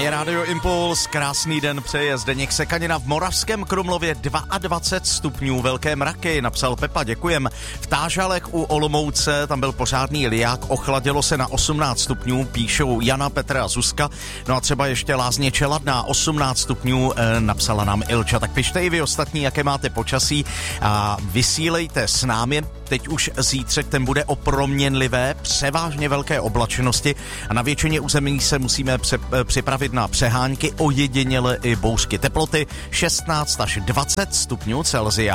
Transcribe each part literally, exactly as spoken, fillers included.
Je Radio Impuls, krásný den přeje Zdeněk Sekanina. V Moravském Krumlově dvacet dva stupňů, velké mraky, napsal Pepa, děkujem. V Tážalech u Olomouce, tam byl pořádný liák, ochladilo se na osmnáct stupňů, píšou Jana, Petra a Zuzka. No a třeba ještě Lázně Čeladná, osmnáct stupňů, eh, napsala nám Ilča. Tak pište i vy ostatní, jaké máte počasí a vysílejte s námi. Teď už zítřek ten bude o proměnlivé, převážně velké oblačnosti a na většině území se musíme pře- připravit na přehánky, ojediněle i bouřky. Teploty šestnáct až dvacet stupňů Celsia.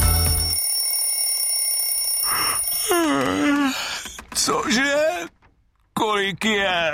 Cože? Kolik je?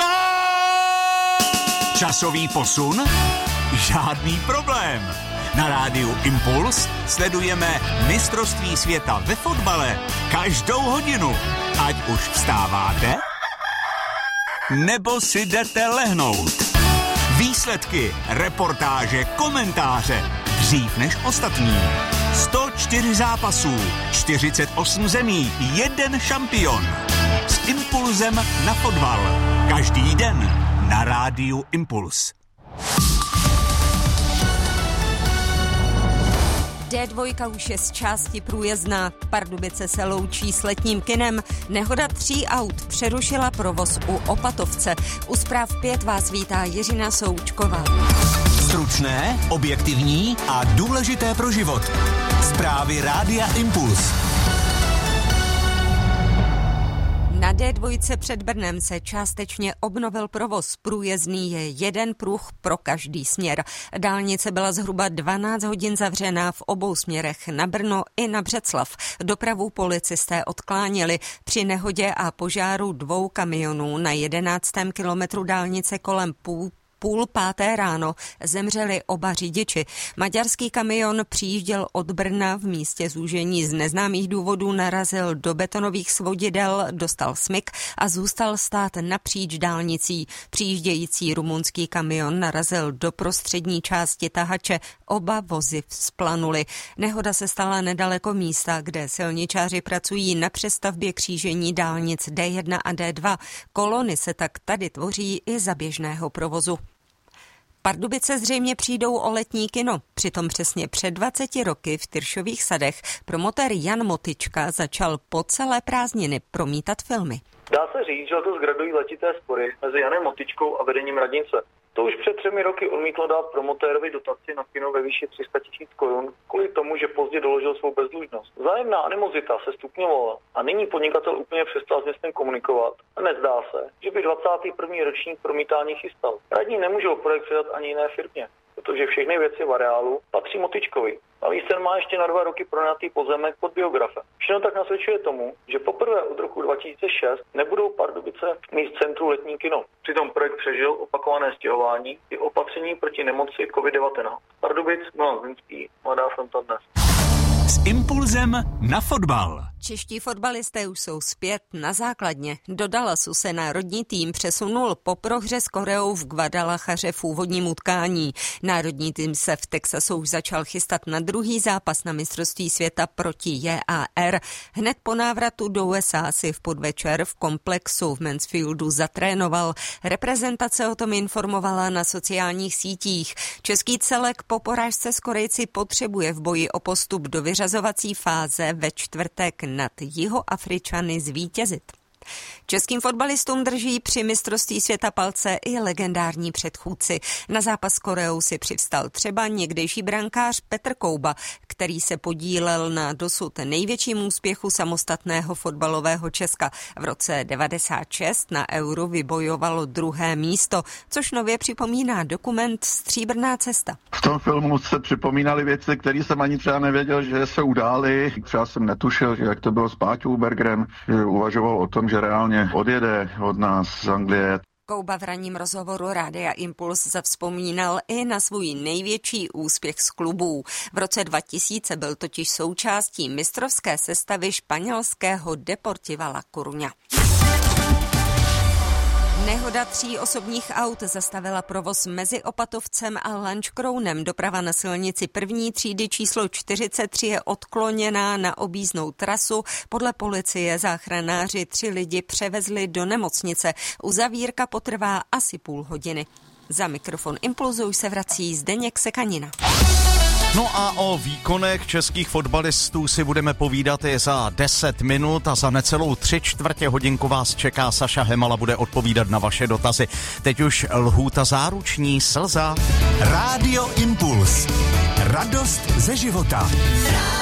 Časový posun? Žádný problém. Na rádiu Impuls sledujeme mistrovství světa ve fotbale každou hodinu. Ať už vstáváte, nebo si jdete lehnout. Výsledky, reportáže, komentáře. Dřív než ostatní. sto čtyři zápasů, čtyřicet osm zemí, jeden šampion. S Impulzem na fotbal. Každý den na rádiu Impuls. dé dva už je z části průjezdná. Pardubice se loučí s letním kinem. Nehoda tří aut přerušila provoz u Opatovce. U Zpráv pět vás vítá Jiřina Součková. Stručné, objektivní a důležité pro život. Zprávy Rádia Impuls. Na dé dva před Brnem se částečně obnovil provoz. Průjezdný je jeden pruh pro každý směr. Dálnice byla zhruba dvanáct hodin zavřená v obou směrech na Brno i na Břeclav. Dopravu policisté odkláněli. Při nehodě a požáru dvou kamionů na jedenáctém kilometru dálnice kolem půl půl páté ráno zemřeli oba řidiči. Maďarský kamion přijížděl od Brna, v místě zúžení z neznámých důvodů narazil do betonových svodidel, dostal smyk a zůstal stát napříč dálnicí. Přijíždějící rumunský kamion narazil do prostřední části tahače, oba vozy vzplanuli. Nehoda se stala nedaleko místa, kde silničáři pracují na přestavbě křížení dálnic dé jedna a dé dva. Kolony se tak tady tvoří i za běžného provozu. Pardubice zřejmě přijdou o letní kino. Přitom přesně před dvaceti roky v Tyršových sadech promotér Jan Motyčka začal po celé prázdniny promítat filmy. Dá se říct, že letos gradují letité spory mezi Janem Motyčkou a vedením radnice. To už před třemi roky odmítlo dát promotérovi dotaci na kino ve výši tři sta tisíc korun kvůli tomu, že pozdě doložil svou bezdlužnost. Vzájemná animozita se stupňovala a nyní podnikatel úplně přestal s městem komunikovat a nezdá se, že by dvacátý první ročník promítání chystal. Radní nemůžou projekt předat ani jiné firmě, protože všechny věci v areálu patří Motyčkovi. Navíc ten má ještě na dva roky pronajatý pozemek pod biografem. Všechno tak nasvědčuje tomu, že poprvé od roku dva tisíce šest nebudou Pardubice mít v centru letní kino. Přitom projekt přežil opakované stěhování i opatření proti nemoci covid devatenáct. Pardubic, Milan Zlínský, Mladá fronta dnes. S Impulzem na fotbal. Čeští fotbalisté už jsou zpět na základně. Do Dallasu se národní tým přesunul po prohře s Koreou v Guadalajaře v úvodním utkání. Národní tým se v Texasu už začal chystat na druhý zápas na mistrovství světa proti J A R. Hned po návratu do U S A si v podvečer v komplexu v Mansfieldu zatrénoval. Reprezentace o tom informovala na sociálních sítích. Český celek po porážce s Korejci potřebuje v boji o postup do vyřazovací fáze ve čtvrtek nad Jihoafričany zvítězit. Českým fotbalistům drží při mistrovství světa palce i legendární předchůdci. Na zápas s Koreou si přivstal třeba někdejší brankář Petr Kouba, který se podílel na dosud největším úspěchu samostatného fotbalového Česka. V roce devadesát šest na Euru vybojovalo druhé místo, což nově připomíná dokument Stříbrná cesta. V tom filmu se připomínaly věci, které jsem ani třeba nevěděl, že se udály. Třeba jsem netušil, že jak to bylo s Páťou Bergerem, že uvažoval o tom, že reálně odjede od nás z Anglie. Kouba v ranním rozhovoru Rádia Impuls zavzpomínal i na svůj největší úspěch z klubů. V roce dva tisíce byl totiž součástí mistrovské sestavy španělského Deportiva La Coruña. Nehoda tří osobních aut zastavila provoz mezi Opatovcem a Lanškrounem. Doprava na silnici první třídy číslo čtyřicet tři je odkloněná na objízdnou trasu. Podle policie záchranáři tři lidi převezli do nemocnice. Uzavírka potrvá asi půl hodiny. Za mikrofon Impulzu už se vrací Zdeněk Sekanina. No a o výkonech českých fotbalistů si budeme povídat i za deset minut a za necelou tři čtvrtě hodinku vás čeká Saša Hemala, bude odpovídat na vaše dotazy. Teď už lhůta záruční, Slza. Rádio Impuls. Radost ze života.